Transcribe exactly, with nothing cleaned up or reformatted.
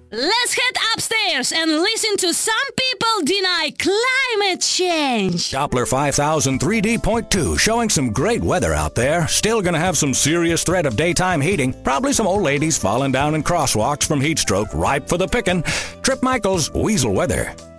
Let's head upstairs and listen to some people deny climate change. Doppler five thousand three D point two showing some great weather out there. Still gonna have some serious threat of daytime heating. Probably some old ladies falling down in crosswalks from heat stroke, ripe for the picking. Trip Michaels, Weasel Weather.